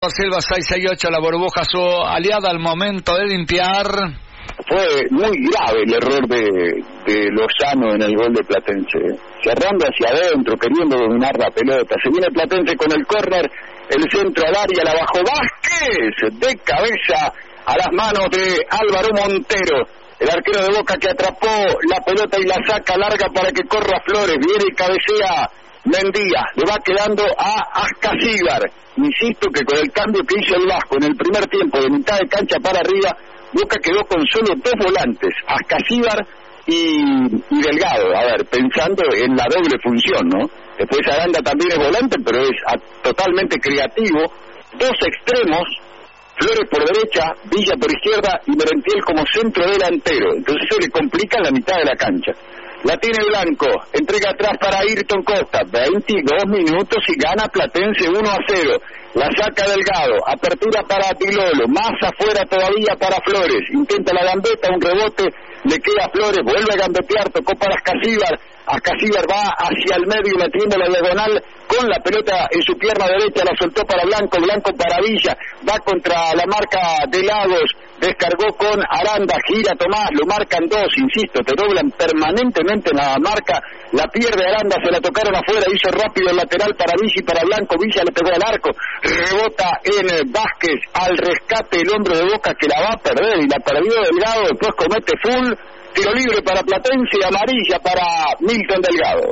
Silva 668, la burbuja, su aliada al momento de limpiar. Fue muy grave el error de Lozano en el gol de Platense. Cerrando hacia adentro, queriendo dominar la pelota. Se viene Platense con el córner, el centro al área, la bajó Vázquez de cabeza a las manos de Álvaro Montero. El arquero de Boca que atrapó la pelota y la saca larga para que corra Flores. Viene y cabecea Mendía, le va quedando a Ascasíbar. Insisto que con el cambio que hizo el Vasco en el primer tiempo, de mitad de cancha para arriba, Boca quedó con solo dos volantes, Ascasíbar y Delgado. A ver, pensando en la doble función, ¿no? Después Aranda también es volante, pero es totalmente creativo. Dos extremos, Flores por derecha, Villa por izquierda y Merentiel como centro delantero. Entonces se le complica la mitad de la cancha. La tiene Blanco, entrega atrás para Ayrton Costa, 22 minutos y gana Platense 1-0. La saca Delgado, apertura para Tilolo, más afuera todavía para Flores. Intenta la gambeta, un rebote, le queda a Flores, vuelve a gambetear, tocó para Ascasíbar. Ascasíbar va hacia el medio metiendo la diagonal con la pelota en su pierna derecha, la soltó para Blanco, Blanco para Villa, va contra la marca de Lagos, descargó con Aranda, gira Tomás, lo marcan dos, insisto, te doblan permanentemente en la marca, la pierde Aranda, se la tocaron afuera, hizo rápido el lateral para Villa y para Blanco, Villa le pegó al arco, rebota en Vázquez, al rescate el hombre de Boca que la va a perder y la perdió Delgado, después comete full, tiro libre para Platense y amarilla para Milton Delgado.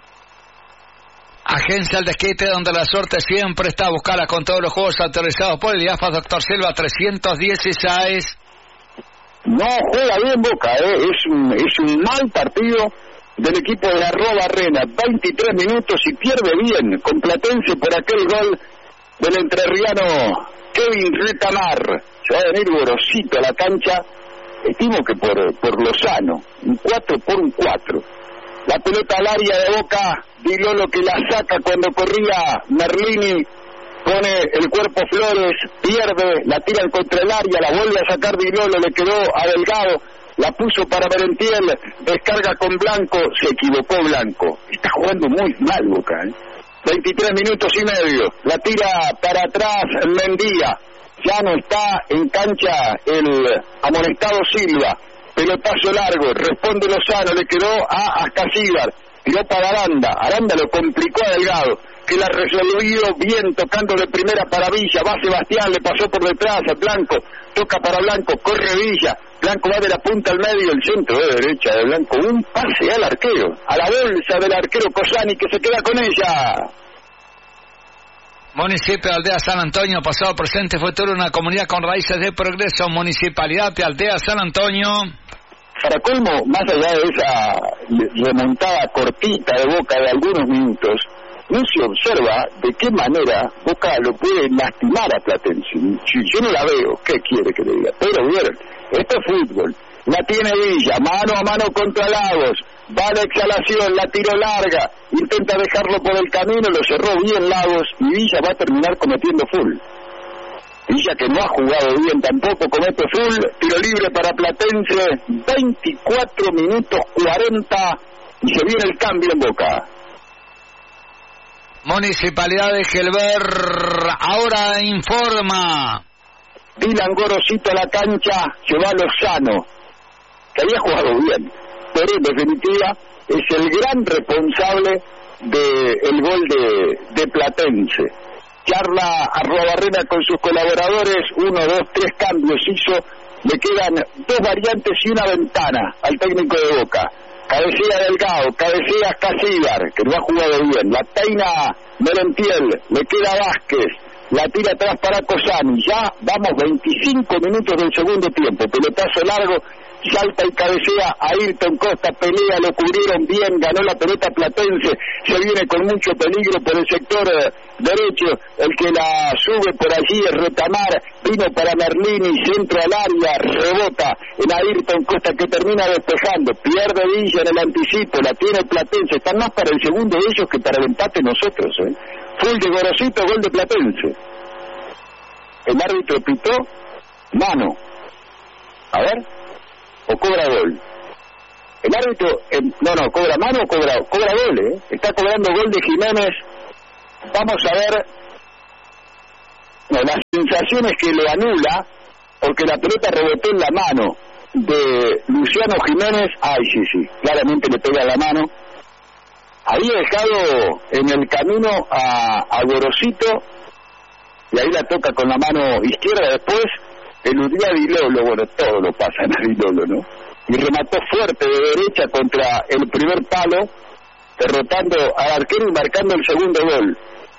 Agencia El Desquite, donde la suerte siempre está a buscarla con todos los juegos autorizados por el IAFA. Doctor Silva 316. No juega bien Boca, es un mal partido del equipo de Arrobarrena. 23 minutos y pierde bien con Platense por aquel gol del entrerriano Kevin Retamar. Se va a venir Gorosito a la cancha, estimo que por Lozano, un 4-4. La pelota al área de Boca, Dilolo que la saca cuando corría Merlini, pone el cuerpo Flores, pierde, la tira contra el área, la vuelve a sacar Dilolo, le quedó a Delgado, la puso para Merentiel, descarga con Blanco, se equivocó Blanco, está jugando muy mal Boca, 23 minutos y medio, la tira para atrás Mendía, ya no está en cancha el amonestado Silva. Pelotazo largo, responde Lozano, le quedó a Ascasíbar, tiró para Aranda lo complicó a Delgado, que la resolvió bien tocando de primera para Villa, va Sebastián, le pasó por detrás a Blanco, toca para Blanco, corre Villa, Blanco va de la punta al medio, el centro de derecha de Blanco, un pase al arquero, a la bolsa del arquero Cosani que se queda con ella. Municipio de Aldea San Antonio, pasado, presente, futuro, una comunidad con raíces de progreso. Municipalidad de Aldea San Antonio. Para colmo, más allá de esa remontada cortita de Boca de algunos minutos, no se observa de qué manera Boca lo puede lastimar a Platense. Yo no la veo, ¿qué quiere que le diga? Pero vieron, esto es fútbol. La tiene Villa, mano a mano contra Lagos, va a la exhalación, la tiro larga, intenta dejarlo por el camino, lo cerró bien Lagos y Villa va a terminar cometiendo full. Villa que no ha jugado bien tampoco, comete full, tiro libre para Platense, 24 minutos 40 y se viene el cambio en Boca. Municipalidad de Gelber ahora informa. Dylan Gorosito a la cancha, se va Lozano, que había jugado bien, pero en definitiva es el gran responsable del gol de Platense. Charla Arrobarrena con sus colaboradores, 1, 2, 3 cambios hizo, le quedan 2 variantes y una ventana al técnico de Boca. Cabecea Delgado, cabecea Ascasíbar, que no ha jugado bien, la peina Merentiel, le queda Vázquez, la tira atrás para Cosani, ya vamos 25 minutos del segundo tiempo, pelotazo largo, salta y cabecea Ayrton Costa, pelea, lo cubrieron bien, ganó la pelota Platense, se viene con mucho peligro por el sector derecho, el que la sube por allí es Retamar, vino para Merlini, centro al área, rebota en Ayrton Costa que termina despejando, pierde Villa en el anticipo, la tiene Platense, están más para el segundo de ellos que para el empate nosotros, full de Gorosito, gol de Platense. El árbitro pitó, mano, a ver, o cobra gol. El árbitro, no, cobra mano o cobra gol, está cobrando gol de Jiménez. Vamos a ver, no, la sensación es que lo anula, porque la pelota rebotó en la mano de Luciano Jiménez. Sí, claramente le pega la mano. Había dejado en el camino a Gorosito, y ahí la toca con la mano izquierda. Después eludió a Dilolo, bueno, todo lo pasa en Dilolo, ¿no? Y remató fuerte de derecha contra el primer palo, derrotando al arquero y marcando el segundo gol.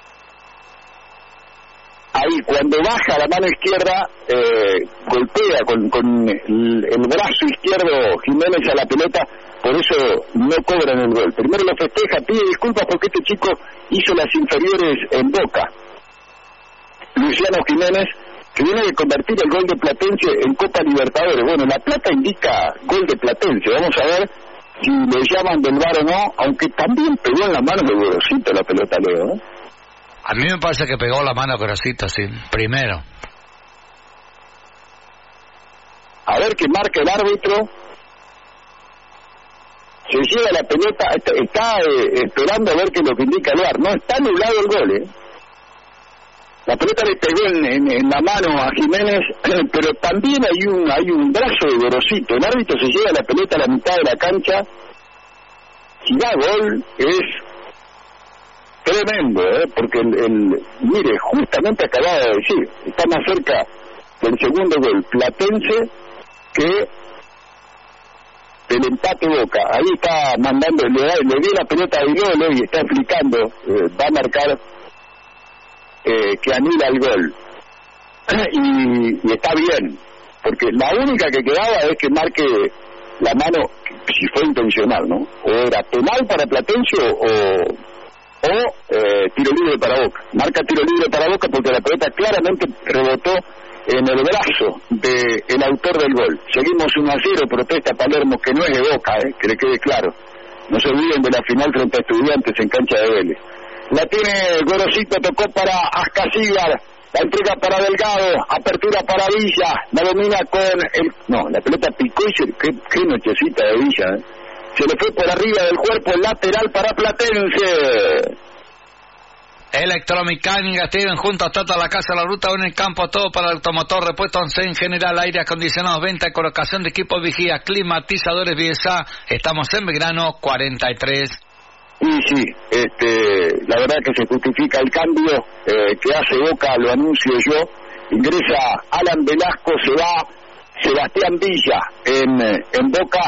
Ahí, cuando baja la mano izquierda, golpea con el brazo izquierdo Jiménez a la pelota, por eso no cobran el gol. Primero lo festeja, pide disculpas porque este chico hizo las inferiores en Boca. Luciano Jiménez, que viene de convertir el gol de Platense en Copa Libertadores. Bueno, la plata indica gol de Platense. Vamos a ver si le llaman del VAR o no, aunque también pegó en la mano de Gorosito la pelota, Leo, ¿eh? A mí me parece que pegó la mano a Gorosito, sí, primero. A ver qué marca el árbitro. Se lleva la pelota, está esperando a ver qué es lo que indica el VAR. No, está anulado el gol, ¿eh? La pelota le pegó en la mano a Jiménez, pero también hay un brazo de Gorosito. El árbitro se lleva la pelota a la mitad de la cancha. Si da gol, es tremendo, porque mire, justamente acababa de decir, está más cerca del segundo gol Platense que del empate Boca. Ahí está mandando, le dio la pelota a Dilolo y está explicando, va a marcar que anula el gol. Y está bien, porque la única que quedaba es que marque la mano, si fue intencional, ¿no? O era penal para Platense o tiro libre para Boca. Marca tiro libre para Boca porque la pelota claramente rebotó en el brazo del autor del gol. Seguimos 1-0, protesta Palermo, que no es de Boca, que le quede claro. No se olviden de la final frente a Estudiantes en cancha de Vélez. La tiene Gorosito, tocó para Ascasíbar, la entrega para Delgado, apertura para Villa, la domina con la pelota picó y qué nochecita de Villa, se le fue por arriba del cuerpo, lateral para Platense. Electromecánica, Steven, junto a Tota La Casa, la ruta en el campo, todo para el automotor, repuesto en general, aire acondicionado, venta y colocación de equipos vigía, climatizadores Bielsa. Estamos en Belgrano 43. Y sí, la verdad que se justifica el cambio que hace Boca, lo anuncio yo. Ingresa Alan Velasco, se va Sebastián Villa en Boca.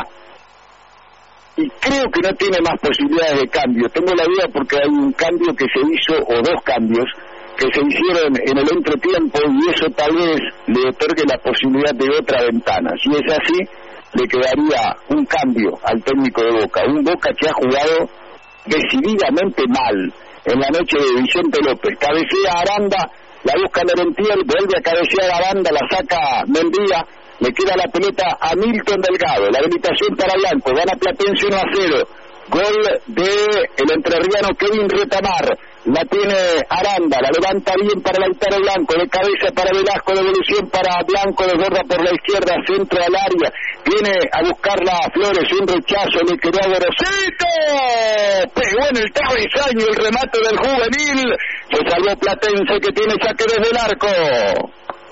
Y creo que no tiene más posibilidades de cambio. Tengo la duda porque hay un cambio que se hizo, o dos cambios, que se hicieron en el entretiempo, y eso tal vez le otorgue la posibilidad de otra ventana. Si es así, le quedaría un cambio al técnico de Boca. Un Boca que ha jugado decididamente mal en la noche de Vicente López. Cabecea Aranda, la busca Merentiel, vuelve a cabecear Aranda, la saca Mendía. Le queda la pelota a Milton Delgado, la habilitación para Blanco, gana Platense 1-0, gol de el entrerriano Kevin Retamar, la tiene Aranda, la levanta bien para Lautaro Blanco, de cabeza para Velasco, devolución para Blanco, desborda por la izquierda, centro al área, viene a buscarla a Flores, un rechazo, le quedó a Gorosito, pegó en el travesaño el remate del juvenil, se salvó Platense que tiene saque desde el arco.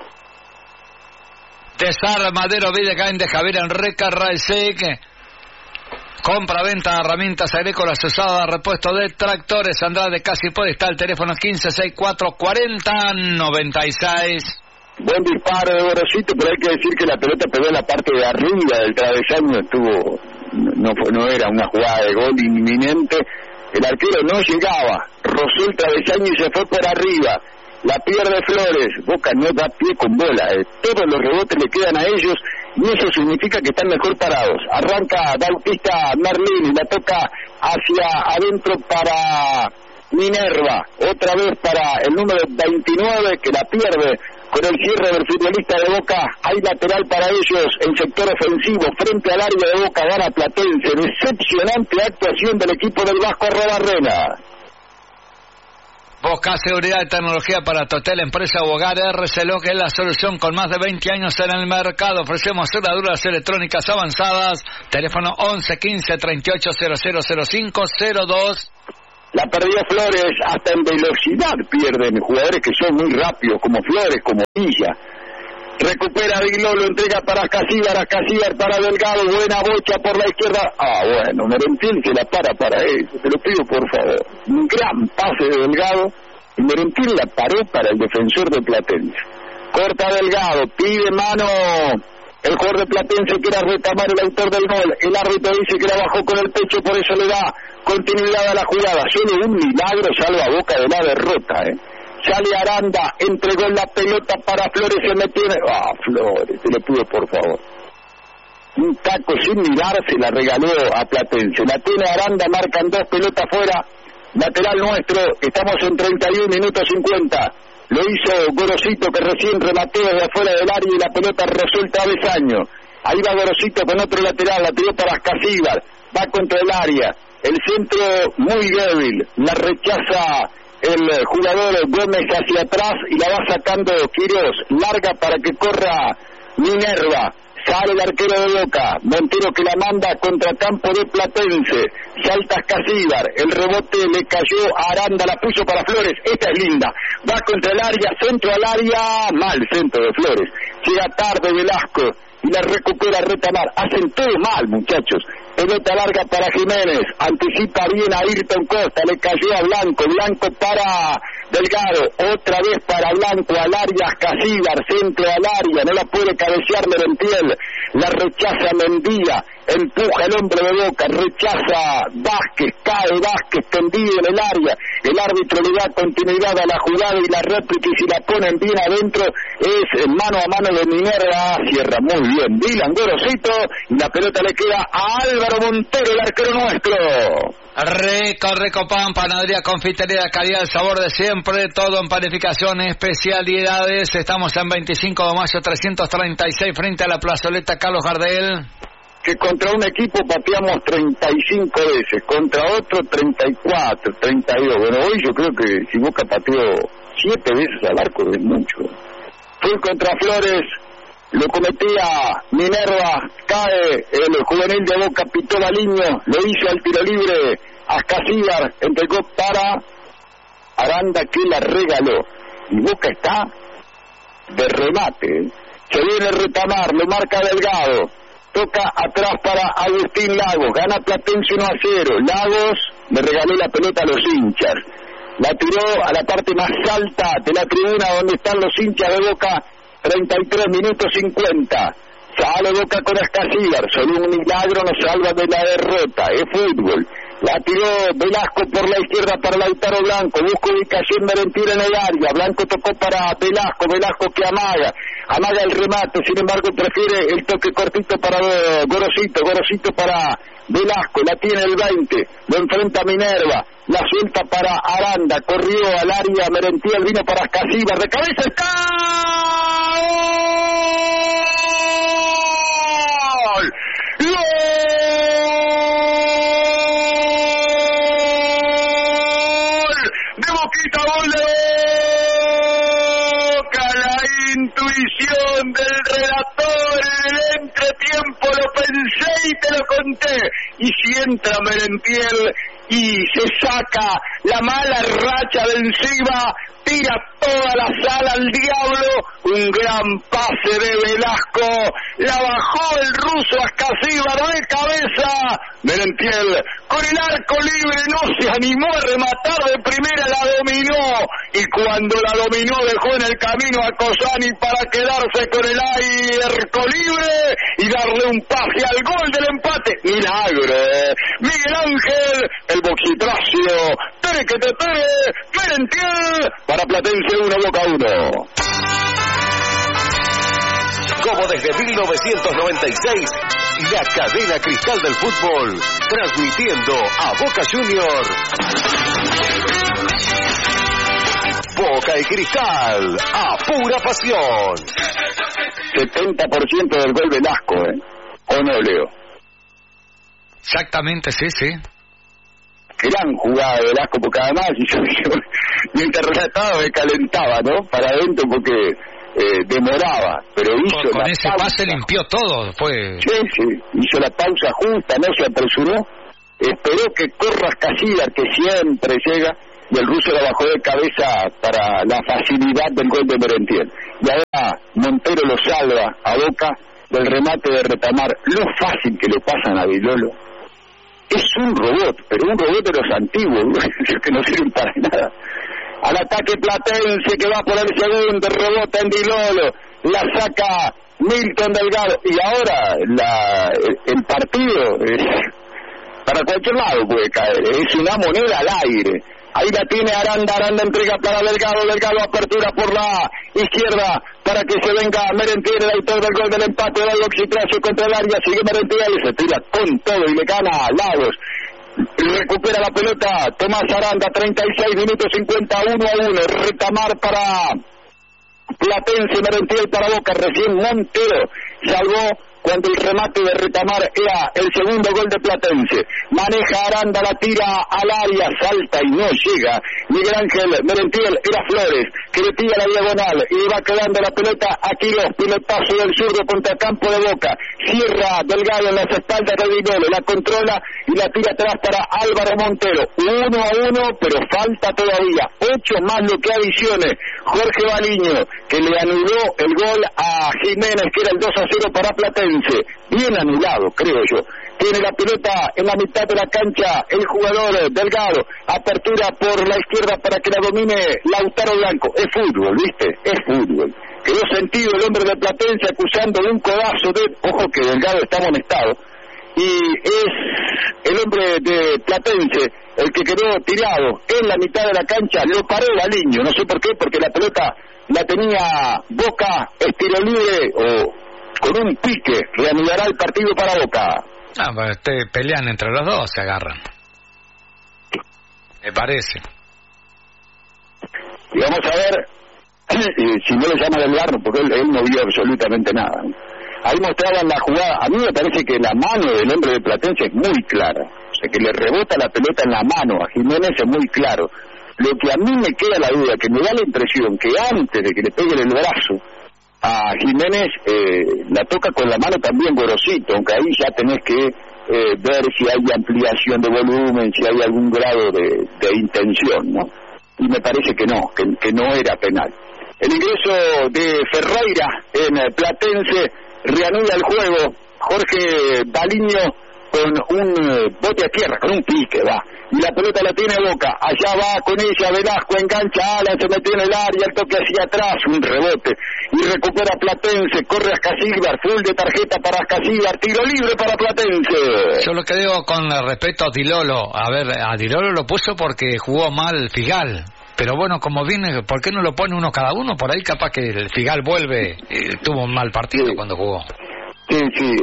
Desarmadero Videgain de Javier Enrique Raisek. Compra-venta de herramientas agrícolas usadas, repuesto de tractores. Andrade Casi Podestá, el teléfono 15644096. Buen disparo de Gorosito, pero hay que decir que la pelota pegó en la parte de arriba del travesaño. No era una jugada de gol inminente. El arquero no llegaba, rozó el travesaño y se fue por arriba. La pierde Flores, Boca no da pie con bola, todos los rebotes le quedan a ellos y eso significa que están mejor parados. Arranca Bautista Merlín, la toca hacia adentro para Minerva, otra vez para el número 29 que la pierde con el cierre del futbolista de Boca. Hay lateral para ellos en sector ofensivo, frente al área de Boca, gana Platense. Decepcionante actuación del equipo del Vasco Arrobarrena. Busca seguridad y tecnología para tu hotel, empresa o hogar. RCLO, que es la solución con más de 20 años en el mercado. Ofrecemos cerraduras electrónicas avanzadas. Teléfono 11 15 38 0005 02. La perdió Flores, hasta en velocidad pierden jugadores que son muy rápidos, como Flores, como Villa. Recupera Aguiló, lo entrega para Casíbar para Delgado, buena bocha por la izquierda. Bueno, Merentiel se la para eso, te lo pido por favor. Un gran pase de Delgado, y Merentiel la paró para el defensor de Platense. Corta Delgado, pide mano el jugador de Platense, que era Retamar, el autor del gol. El árbitro dice que la bajó con el pecho, por eso le da continuidad a la jugada. Solo un milagro salva a Boca de la derrota, Sale Aranda, entregó la pelota para Flores, se metió Flores, te lo pido por favor. Un taco sin mirar se la regaló a Platense. La tiene Aranda, marcan 2 pelotas fuera. Lateral nuestro, estamos en 31 minutos 50. Lo hizo Gorosito, que recién remató desde afuera del área y la pelota resuelta a Besaño. Ahí va Gorosito con otro lateral, la tiró para Casíbar, va contra el área. El centro muy débil, la rechaza el jugador Gómez hacia atrás y la va sacando Quirós, larga para que corra Minerva. Sale el arquero de Boca, Montero, que la manda contra campo de Platense. Salta Casíbar, el rebote le cayó a Aranda, la puso para Flores. Esta es linda, va contra el área, centro al área, mal centro de Flores. Llega tarde Velasco y la recupera Retamar. Hacen todo mal, muchachos. Pelota larga para Jiménez, anticipa bien a Ayrton Costa, le cayó a Blanco para Delgado, otra vez para Blanco, al área Casíbar, centro al área, no la puede cabecear Merentiel, la rechaza Mendía, empuja el hombre de Boca, rechaza Vázquez, cae Vázquez tendido en el área, el árbitro le da continuidad a la jugada y la réplica, y si la ponen bien adentro es mano a mano de Minerva, cierra muy bien Dylan Gorosito, y la pelota le queda a Álvaro Montero, el arquero nuestro. Rico pan, panadería, confitería, calidad, el sabor de siempre, todo en panificación, especialidades. Estamos en 25 de mayo 336 frente a la plazoleta Carlos Gardel. Que contra un equipo pateamos 35 veces, contra otro 34, 32. Bueno, hoy yo creo que si Boca pateó 7 veces al arco es mucho. Fue contra Flores, lo cometía Minerva, cae el juvenil de Boca, pitó Baliño, lo hizo al tiro libre a Casíbar, entregó para Aranda, que la regaló. Y Boca está de remate. Se viene Retamar, lo marca Delgado, toca atrás para Agustín Lagos, gana Platense 1-0. Lagos le regaló la pelota a los hinchas, la tiró a la parte más alta de la tribuna donde están los hinchas de Boca. 33 minutos 50. Sale Boca con Casíbar, solo un milagro nos salva de la derrota, es fútbol. La tiró Velasco por la izquierda para Lautaro Blanco, busca ubicación Merentiel en el área, Blanco tocó para Velasco que amaga el remate, sin embargo prefiere el toque cortito para Gorosito para Velasco, la tiene el 20, lo enfrenta Minerva, la suelta para Aranda, corrió al área Merentiel, vino para Casíbar, de cabeza está. ¡Gol! ¡Gol! De Boquita, gol de Boca, la intuición del relator en el entretiempo, lo pensé y te lo conté. Y si entra Merentiel y se saca la mala racha de encima, tira toda la sala al diablo, un gran pase de Velasco, la bajó el ruso a Casíbar de cabeza, Merentiel con el arco libre no se animó a rematar de primera, la dominó, y cuando la dominó dejó en el camino a Cosani para quedarse con el arco libre y darle un pase al gol del empate. Milagro, Miguel Ángel, el boxitracio, Merentiel, para Platense 1, Boca 1. Como desde 1996, la cadena Cristal del fútbol, transmitiendo a Boca Junior. Boca y Cristal, a pura pasión. 70% del gol Velasco, ¿o no, Leo? Exactamente, sí. Gran jugada de Velasco, porque además yo mientras relataba me calentaba, ¿no? Para adentro porque demoraba, pero hizo con ese pausa. Pase limpió todo, fue. Sí, hizo la pausa justa, no se apresuró, esperó que corra Casillas, que siempre llega, y el ruso la bajó de cabeza para la facilidad del gol de Merentiel. Y ahora Montero lo salva a Boca del remate de Retamar. Lo fácil que le pasan a Dilolo. Es un robot, pero un robot de los antiguos, que no sirven para nada. Al ataque Platense, que va por el segundo, rebota en Dilolo, la saca Milton Delgado, y ahora el partido para cualquier lado puede caer, es una moneda al aire. Ahí la tiene Aranda entrega para Delgado, apertura por la izquierda para que se venga Merentiel, el autor del gol del empate de Oxitracio contra el área, sigue Merentiel, se tira con todo y le gana a Lagos. Recupera la pelota Tomás Aranda, 36 minutos 51-1, Retamar para Platense, Merentiel para Boca, recién Montero salvó cuando el remate de Retamar era el segundo gol de Platense. Maneja Aranda, la tira al área, salta y no llega. Miguel Ángel Merentiel, era Flores, que le tira la diagonal y va quedando la pelota a Quirós, pilotazo del zurdo contra campo de Boca. Cierra Delgado en las espaldas de Dilolo, la controla y la tira atrás para Álvaro Montero. 1-1, pero falta todavía. 8 más lo que adicione Jorge Baliño, que le anuló el gol a Jiménez, que era el 2-0 para Platense. Bien anulado, creo yo. Tiene la pelota en la mitad de la cancha el jugador Delgado. Apertura por la izquierda para que la domine Lautaro Blanco. Es fútbol, ¿viste? Es fútbol. Quedó sentido el hombre de Platense acusando un codazo de... Ojo que Delgado está amonestado. Y es el hombre de Platense el que quedó tirado en la mitad de la cancha. Lo paró Baliño, no sé por qué, porque la pelota la tenía Boca, estilo libre o... con un pique, reanudará el partido para Boca. Pues pelean entre los dos, se agarran. Me parece. Y vamos a ver si no le llama del VAR, porque él no vio absolutamente nada. Ahí mostraban la jugada. A mí me parece que la mano del hombre de Platense es muy clara. O sea, que le rebota la pelota en la mano a Jiménez es muy claro. Lo que a mí me queda la duda, que me da la impresión que antes de que le peguen el brazo a Jiménez, la toca con la mano también Gorosito, aunque ahí ya tenés que ver si hay ampliación de volumen, si hay algún grado de intención, ¿no? Y me parece que no, que no era penal. El ingreso de Ferreira en Platense reanuda el juego. Jorge Baliño con un bote a tierra, con un pique, va. Y la pelota la tiene Boca, allá va con ella Velasco, engancha a Alan, se metió en el área, el toque hacia atrás, un rebote, y recupera Platense, corre a Ascasíbar, full de tarjeta para Ascasíbar, tiro libre para Platense. Yo lo que digo con respecto a Dilolo, a ver, a Dilolo lo puso porque jugó mal Figal, pero bueno, como viene, ¿por qué no lo pone uno cada uno? Por ahí capaz que el Figal vuelve, tuvo un mal partido cuando jugó. Sí,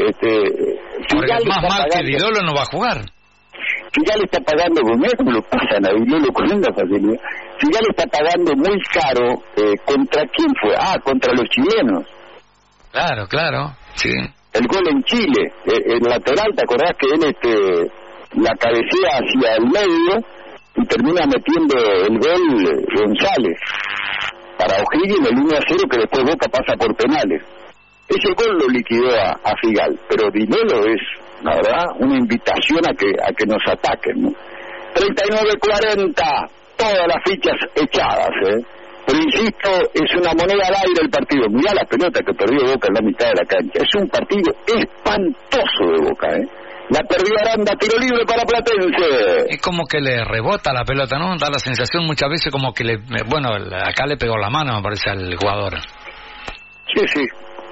porque más mal que Dilolo no va a jugar. Figal está pagando, como lo pasan a Dilolo con una facilidad. Figal está pagando muy caro. ¿Contra quién fue? Contra los chilenos. Claro, sí. El gol en Chile, el lateral, ¿te acordás que él la cabecea hacia el medio y termina metiendo el gol González para O'Higgins, el 1-0, que después Boca pasa por penales? Ese gol lo liquidó a Figal, pero Dilolo es, la verdad, una invitación a que nos ataquen, ¿no? 39-40, todas las fichas echadas, Pero insisto, es una moneda al aire el partido. Mirá la pelota que perdió Boca en la mitad de la cancha. Es un partido espantoso de Boca, La perdió Aranda, tiro libre para Platense. Es como que le rebota la pelota, ¿no? Da la sensación muchas veces como que acá le pegó la mano, me parece, al jugador. Sí.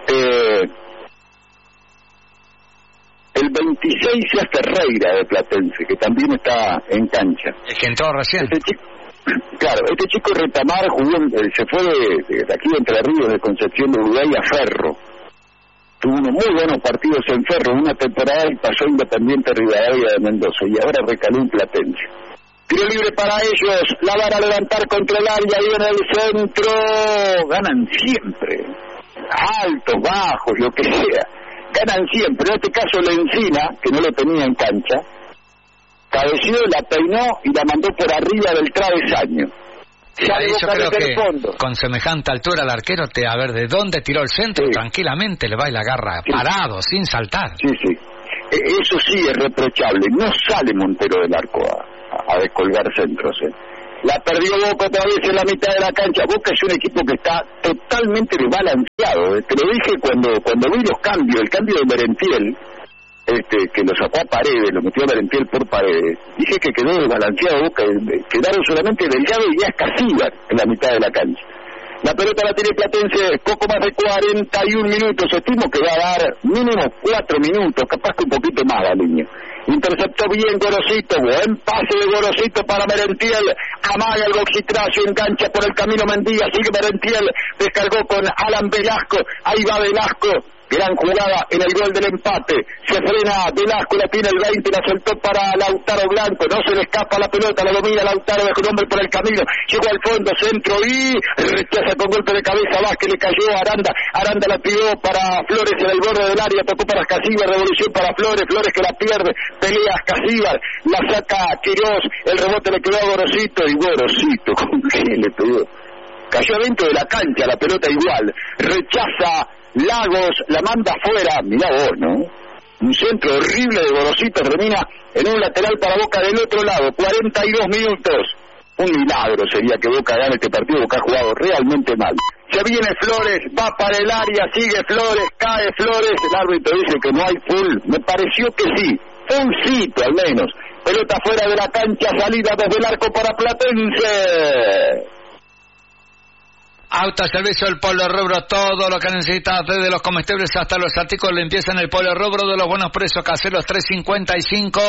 El 26 es Ferreira de Platense, que también está en cancha. El que entró recién. Este chico Retamar se fue de aquí de Entre Ríos, de Concepción de Uruguay, a Ferro. Tuvo unos muy buenos partidos en Ferro, una temporada, y pasó Independiente Rivadavia de Mendoza, y ahora recaló en Platense. Tiro libre para ellos, la van a levantar contra el área, ahí en el centro. Ganan siempre, altos, bajos, lo que sea. Ganan siempre. En este caso Lencina, que no lo tenía en cancha, cabeció, la peinó y la mandó por arriba del travesaño. Yo creo que con semejante altura el arquero, de dónde tiró el centro, tranquilamente le va y la agarra, parado, sin saltar. Sí. Eso sí es reprochable. No sale Montero del arco a descolgar centros. La perdió Boca otra vez en la mitad de la cancha. Boca es un equipo que está totalmente desbalanceado. Te lo dije cuando vi los cambios, el cambio de Merentiel, que lo sacó a Paredes, lo metió a Merentiel por Paredes. Dije que quedó desbalanceado Boca, quedaron solamente Delgado y Díaz Casíbar en la mitad de la cancha. La pelota la tiene Platense poco más de 41 minutos, estimo que va a dar mínimo 4 minutos, capaz que un poquito más la línea. Interceptó bien Gorosito, buen pase de Gorosito para Merentiel, amaga el boxitrazo, engancha por el camino Mendía, sigue Merentiel, descargó con Alan Velasco, ahí va Velasco, gran jugada en el gol del empate, se frena Velasco, la tiene el 20, la soltó para Lautaro Blanco, no se le escapa la pelota, la domina Lautaro, dejó un hombre por el camino, llegó al fondo, centro y rechaza con golpe de cabeza, Vázquez le cayó a Aranda, Aranda la tiró para Flores en el borde del área, tocó para Casíbar, revolución para Flores, Flores que la pierde, pelea Casíbar, la saca Quirós, el rebote le quedó a Gorosito y Gorosito, ¿con qué le pegó? Cayó dentro de la cancha la pelota igual, rechaza Lagos, la manda afuera, mirá vos, ¿no? Un centro horrible de Gorosito, termina en un lateral para Boca del otro lado, 42 minutos. Un milagro sería que Boca gane este partido, Boca ha jugado realmente mal. Se viene Flores, va para el área, sigue Flores, cae Flores, el árbitro dice que no hay full, me pareció que sí, fullcito al menos. Pelota fuera de la cancha, salida desde el arco para Platense. Autoservicio del Polo Rubro, todo lo que necesitas, desde los comestibles hasta los artículos de limpieza en el Polo Rubro, de los buenos precios caseros, 355.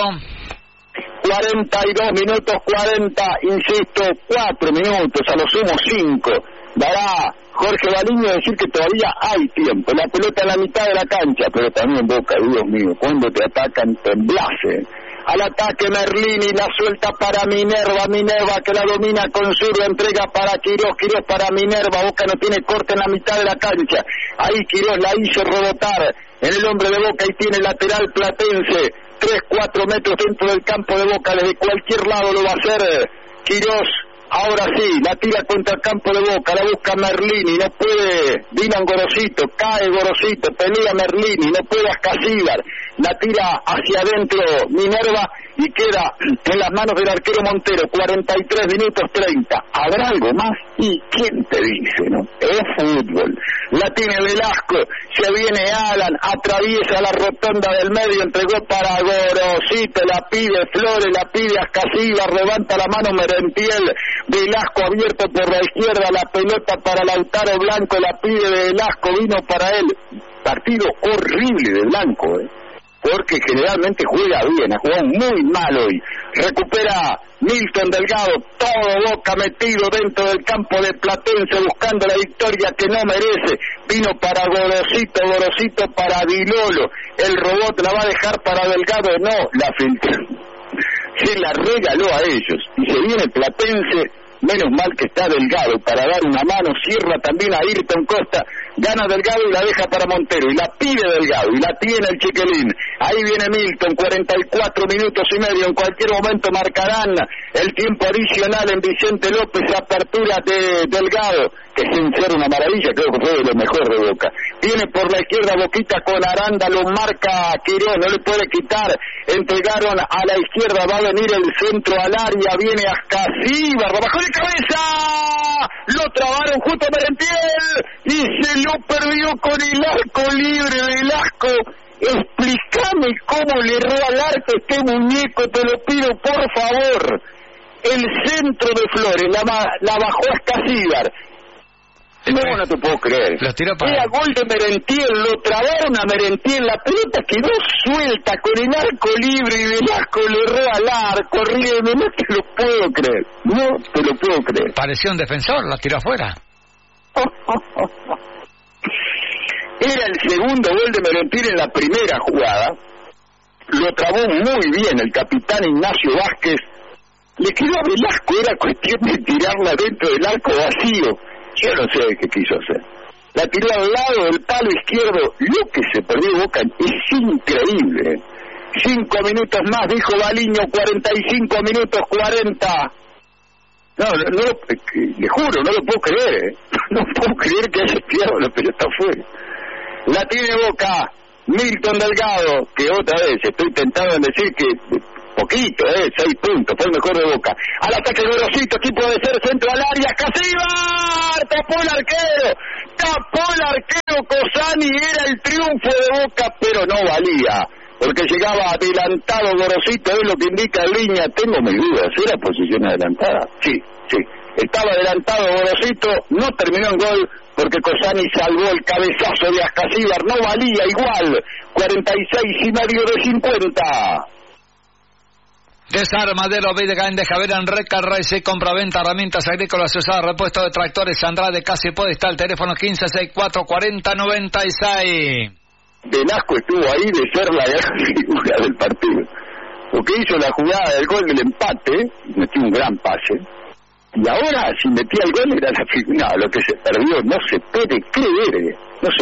42 minutos 40, insisto, 4 minutos, a lo sumo 5. Dará Jorge Baliño decir que todavía hay tiempo. La pelota en la mitad de la cancha, pero también Boca, Dios mío, cuando te atacan temblase. Al ataque Merlini, la suelta para Minerva, Minerva que la domina con zurdo, entrega para Quirós, Quirós para Minerva, Boca no tiene corte en la mitad de la cancha, ahí Quirós la hizo rebotar en el hombre de Boca y tiene lateral Platense, 3-4 metros dentro del campo de Boca, desde cualquier lado lo va a hacer Quirós. Ahora sí, la tira contra el campo de Boca, la busca Merlini, no puede Dylan Gorosito, cae Gorosito, pelea Merlini, no puede Casíbar, la tira hacia adentro Minerva y queda en las manos del arquero Montero, 43 minutos 30. ¿Habrá algo más? ¿Y quién te dice, no? Es fútbol. La tiene Velasco, se viene Alan, atraviesa la rotonda del medio, entregó para Gorosito, la pide Flores, la pide Casíbar, levanta la mano Merentiel, Velasco abierto por la izquierda, la pelota para Lautaro Blanco, la pide de Velasco, vino para él. Partido horrible de Blanco, porque generalmente juega bien, ha jugado muy mal hoy. Recupera Milton Delgado, todo Boca metido dentro del campo de Platense buscando la victoria que no merece. Vino para Gorosito, Gorosito para Dilolo, el robot la va a dejar para Delgado, no, la filtró. Se la regaló a ellos y se viene Platense, menos mal que está Delgado para dar una mano, cierra también a Ayrton Costa, gana Delgado y la deja para Montero y la pide Delgado y la tiene el Chiquelín. Ahí viene Milton, 44 minutos y medio, en cualquier momento marcarán el tiempo adicional en Vicente López, apertura de Delgado, que sin ser una maravilla creo que fue de lo mejor de Boca. Viene por la izquierda Boquita con Aranda, lo marca Quirós, no le puede quitar, entregaron a la izquierda, va a venir el centro al área, viene Casíbar, bajó de cabeza, lo trabaron justo a Merentiel y se lo perdió con el arco libre Velasco. Explícame cómo le erró al arco este muñeco, te lo pido por favor. El centro de Flores la bajó a Casíbar. No te puedo creer. Era gol de Merentiel, lo trabaron a Merentiel, la pelota quedó suelta con el arco libre y Velasco le erró al arco, horrible, no te lo puedo creer, no te lo puedo creer. Parecía un defensor, la tiró afuera. Era el segundo gol de Merentiel en la primera jugada, lo trabó muy bien el capitán Ignacio Vázquez, le quedó a Velasco, era cuestión de tirarla dentro del arco vacío. Yo no sé qué quiso hacer. La tiró al lado del palo izquierdo. Lo que se perdió Boca es increíble. 5 minutos más, dijo Baliño, 45 minutos 40. No, le juro, no lo puedo creer. No puedo creer que haya tirado la pelota afuera. La tiene Boca. Milton Delgado, que otra vez estoy tentado en decir que poquito, 6 puntos, fue el mejor de Boca. Al ataque Gorosito, aquí puede ser centro al área, Casíbar, tapó el arquero Cosani, era el triunfo de Boca, pero no valía, porque llegaba adelantado Gorosito, es lo que indica en línea, tengo mis dudas, ¿era posición adelantada? Sí, estaba adelantado Gorosito, no terminó en gol, porque Cosani salvó el cabezazo de Ascasíbar, no valía igual, 46,5 de 50. Desarmadero Videgain de Javier Enreca, RC, compra-venta, herramientas agrícolas usadas, repuesto de tractores, Andrade, Casi puede estar el teléfono 15644096. Velasco estuvo ahí de ser la gran figura del partido, porque hizo la jugada del gol del empate, metió un gran pase, y ahora si metía el gol era la figura, lo que se perdió, no se puede creer,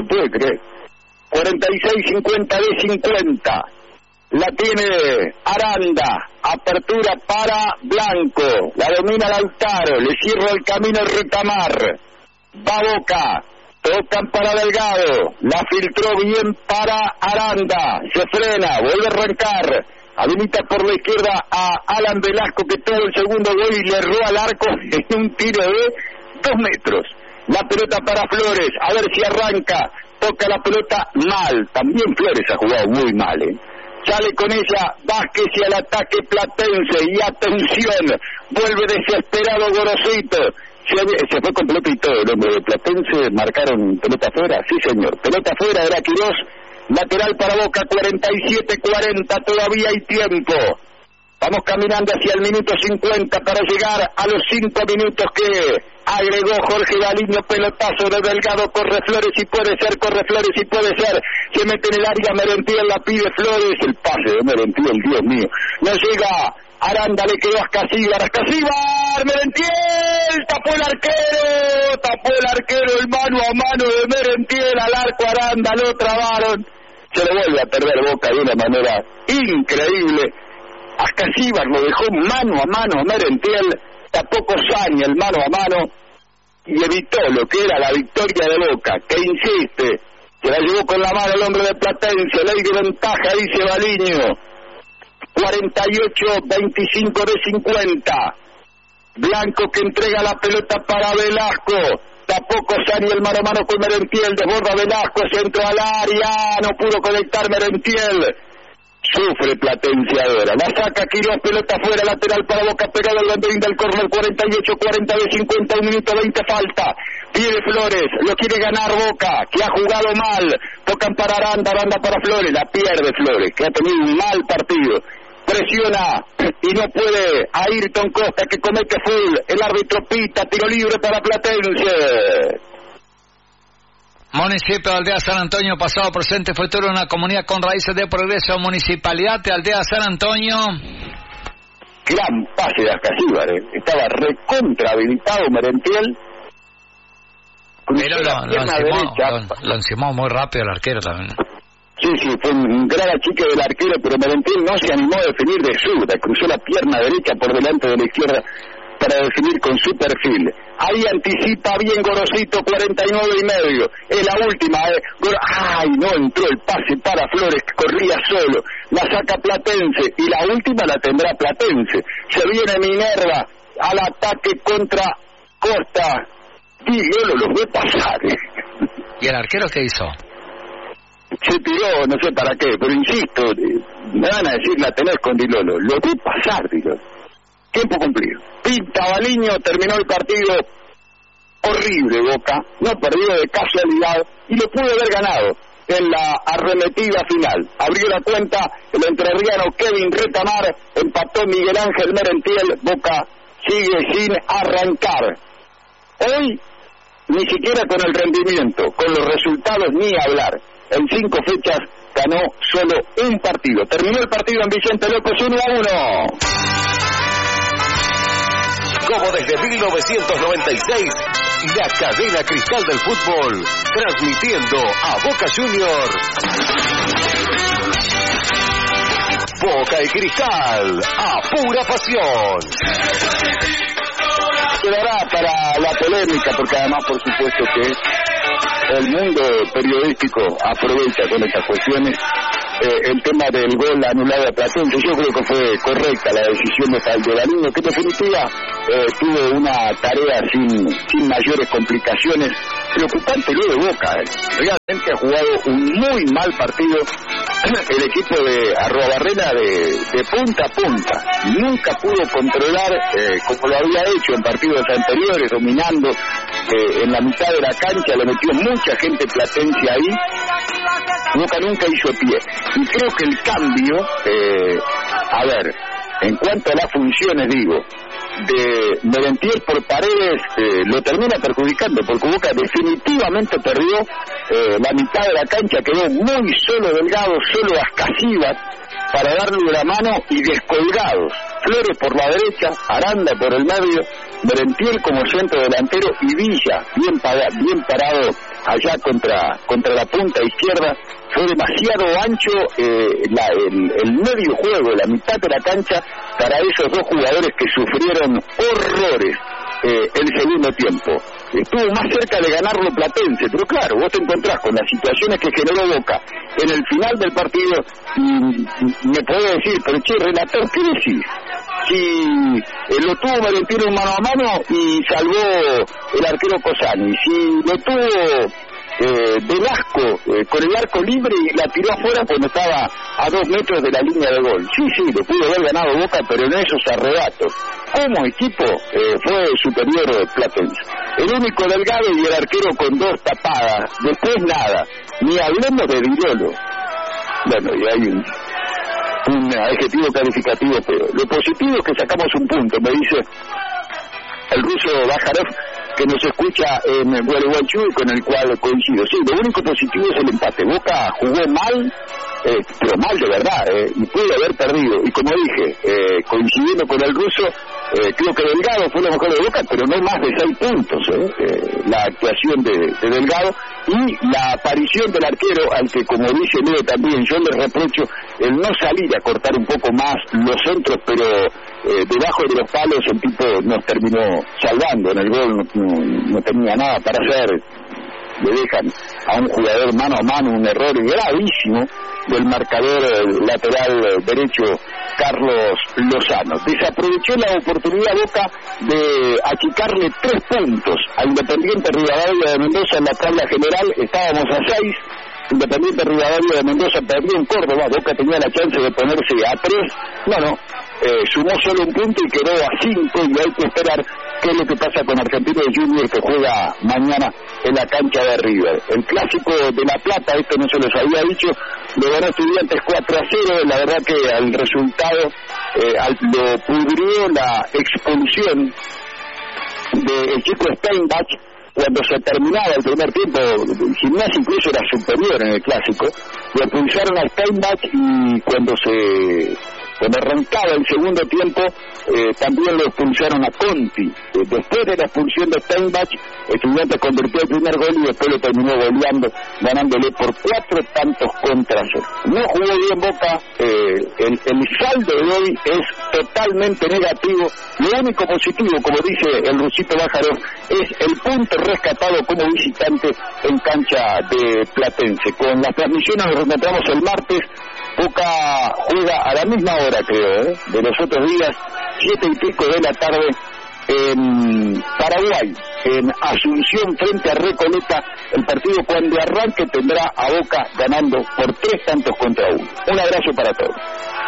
46,50 de 50. La tiene Aranda, apertura para Blanco, la domina Lautaro, le cierra el camino Retamar, va Boca, tocan para Delgado, la filtró bien para Aranda, se frena, vuelve a arrancar, habilita por la izquierda a Alan Velasco que tuvo el segundo gol y le erró al arco en un tiro de 2 metros. La pelota para Flores, a ver si arranca, toca la pelota mal, también Flores ha jugado muy mal, Sale con ella Vázquez y al ataque Platense, y atención, vuelve desesperado Gorosito, se fue con pelota y todo, el hombre de Platense, marcaron pelota afuera, sí señor, pelota afuera, era Quirós, lateral para Boca, 47-40, todavía hay tiempo. Vamos caminando hacia el minuto 50 para llegar a los 5 minutos que agregó Jorge Baliño, pelotazo de Delgado, corre Flores y puede ser, se mete en el área, Merentiel la pide Flores, el pase de Merentiel, Dios mío, no llega, Aranda le quedó a Ascasíbar, Merentiel, tapó el arquero, el mano a mano de Merentiel al arco Aranda, lo trabaron, se le vuelve a perder Boca de una manera increíble. Ascasíbar lo dejó mano a mano a Merentiel, tapó Cosani el mano a mano y evitó lo que era la victoria de Boca, que insiste, se la llevó con la mano el hombre de Platense, ley de ventaja, dice Baliño, 48-25 de 50, Blanco que entrega la pelota para Velasco, tapó Cosani el mano a mano con Merentiel, desborda Velasco, centro al área, no pudo conectar Merentiel, sufre Platense ahora, la saca Quirós, pelota afuera, lateral para Boca, pegado al banderín del córner, 48-40 de 50, 1 minuto 20 falta, pide Flores, lo quiere ganar Boca, que ha jugado mal, tocan para Aranda para Flores, la pierde Flores, que ha tenido un mal partido, presiona y no puede, Ayrton Costa que comete full, el árbitro pita, tiro libre para Platense. Municipio de Aldea San Antonio, pasado, presente, futuro, una comunidad con raíces de progreso. Municipalidad de Aldea San Antonio. Gran pase de Ascasíbar, estaba recontra habilitado Merentiel. Pero lo encimó muy rápido el arquero también. Sí, fue un gran achique del arquero, pero Merentiel no se animó a definir de zurda, cruzó la pierna derecha por delante de la izquierda para definir con su perfil. Ahí anticipa bien Gorosito, 49,5. Es la última, no entró el pase para Flores, que corría solo. La saca Platense, y la última la tendrá Platense. Se viene Minerva al ataque contra Costa. Y Lolo los ve pasar. ¿Y el arquero qué hizo? Se tiró, no sé para qué, pero insisto, me van a decir la tenés con Di Lolo. Lo ve pasar, Di Lolo. Tiempo cumplido. Pinta Baliño, terminó el partido horrible Boca, no perdió de casualidad y lo pudo haber ganado en la arremetida final. Abrió la cuenta el entrerriano Kevin Retamar, empató Miguel Ángel Merentiel, Boca sigue sin arrancar. Hoy ni siquiera con el rendimiento, con los resultados ni hablar. En 5 fechas ganó solo un partido. Terminó el partido en Vicente López 1-1. Como desde 1996, la cadena Cristal del Fútbol, transmitiendo a Boca Juniors. Boca y Cristal, a pura pasión. Quedará para la polémica, porque además por supuesto que el mundo periodístico aprovecha con estas cuestiones. El tema del gol anulado a Platense, yo creo que fue correcta la decisión de Falderano, que en definitiva tuvo una tarea sin mayores complicaciones. Preocupante lo de Boca, realmente ha jugado un muy mal partido el equipo de Arruabarrena de punta a punta. Nunca pudo controlar, como lo había hecho en partidos anteriores, dominando en la mitad de la cancha, le metió mucha gente platense ahí. Boca nunca hizo pie. Y creo que el cambio, en cuanto a las funciones, de Merentiel por Paredes, lo termina perjudicando, porque Boca definitivamente perdió la mitad de la cancha, quedó muy solo Delgado, solo Ascasivas para darle la mano y descolgados. Flores por la derecha, Aranda por el medio, Merentiel como centro delantero y Villa bien parado allá contra la punta izquierda. Fue demasiado ancho el medio juego, la mitad de la cancha, para esos dos jugadores que sufrieron horrores el segundo tiempo. Estuvo más cerca de ganarlo Platense, pero claro, vos te encontrás con las situaciones que generó Boca en el final del partido y me podés decir, pero che, relator, ¿qué decís? Si lo tuvo Merentiel un mano a mano y salvó el arquero Cosani, si lo tuvo Velasco con el arco libre y la tiró afuera cuando estaba a 2 metros de la línea de gol. Sí, lo pudo haber ganado Boca, pero en esos arrebatos como equipo fue superior Platense. El único Delgado y el arquero con 2 tapadas, después nada, ni hablemos de Virolo. Bueno, y hay un adjetivo calificativo, pero lo positivo es que sacamos un punto, me dice el ruso Bajarov, que nos escucha en Gualeguaychú y con el cual coincido. Sí, lo único positivo es el empate. Boca jugó mal, pero mal de verdad, y pudo haber perdido. Y como dije, coincidiendo con el ruso, creo que Delgado fue lo mejor de Boca, pero no más de 6 puntos, la actuación de Delgado y la aparición del arquero, al que, como dice Leo también, yo le reprocho el no salir a cortar un poco más los centros, pero debajo de los palos el tipo nos terminó salvando. En el gol no tenía nada para hacer. Le dejan a un jugador mano a mano, un error gravísimo del marcador lateral derecho Carlos Lozano. Desaprovechó la oportunidad Boca de achicarle 3 puntos a Independiente Rivadavia de Mendoza en la tabla general. Estábamos a 6, Independiente Rivadavia de Mendoza perdió en Córdoba, Boca tenía la chance de ponerse a 3, sumó solo un punto y quedó a 5, y hay que esperar qué es lo que pasa con Argentino Junior, que juega mañana en la cancha de River. El clásico de La Plata, esto no se los había dicho, lo ganó Estudiantes 4-0, la verdad que al resultado lo pudrió la expulsión del chico Steinbach. Cuando se terminaba el primer tiempo, Gimnasia incluso era superior en el clásico, lo expulsaron a Steinbach, y cuando arrancaba el segundo tiempo, también lo expulsaron a Conti. Después de la expulsión de Steinbach, Estudiantes convirtió el primer gol y después lo terminó goleando, ganándole por 4 tantos contra 0. No jugó bien Boca, el saldo de hoy es totalmente negativo. Lo único positivo, como dice el rusito Bájaro, es el punto rescatado como visitante en cancha de Platense. Con las transmisiones nos reencontramos el martes. Boca juega a la misma hora, creo, de los otros días, 7:00 de la tarde, en Paraguay, en Asunción frente a Recoleta. El partido, cuando arranque, tendrá a Boca ganando por 3 tantos contra 1. Un abrazo para todos.